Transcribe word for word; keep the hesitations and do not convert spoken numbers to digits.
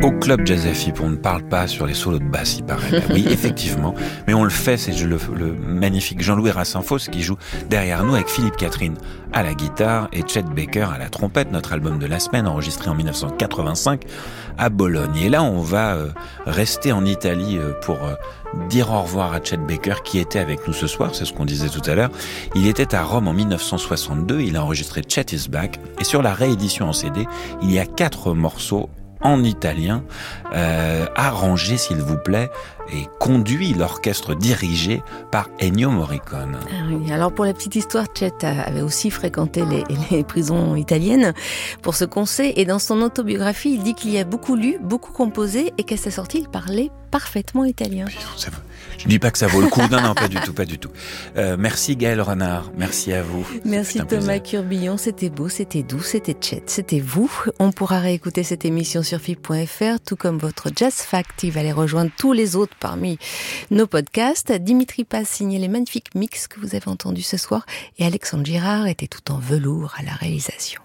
Au club Jazz F I P, on ne parle pas sur les solos de basse, il paraît. Oui, effectivement. Mais on le fait, c'est le, le magnifique Jean-Louis Rassinfos qui joue derrière nous avec Philippe Catherine à la guitare et Chet Baker à la trompette, notre album de la semaine enregistré en dix-neuf cent quatre-vingt-cinq à Bologne. Et là, on va euh, rester en Italie euh, pour euh, dire au revoir à Chet Baker qui était avec nous ce soir, c'est ce qu'on disait tout à l'heure. Il était à Rome en dix-neuf cent soixante-deux, il a enregistré Chet is Back et sur la réédition en C D, il y a quatre morceaux en italien, euh, arrangé s'il vous plaît, et conduit l'orchestre dirigé par Ennio Morricone. Ah oui, alors pour la petite histoire, Chet avait aussi fréquenté les, les prisons italiennes pour ce concert, et dans son autobiographie, il dit qu'il y a beaucoup lu, beaucoup composé, et qu'à sa sortie, il parlait parfaitement italien. Je ne dis pas que ça vaut le coup, non, non, pas du tout, pas du tout. Euh, merci Gaël Renard, merci à vous. Merci Thomas Curbillon, c'était beau, c'était doux, c'était Chet, c'était vous. On pourra réécouter cette émission sur F I P point F R, tout comme votre Jazz Fact. Il va aller rejoindre tous les autres parmi nos podcasts. Dimitri Paz signait les magnifiques mix que vous avez entendus ce soir, et Alexandre Girard était tout en velours à la réalisation.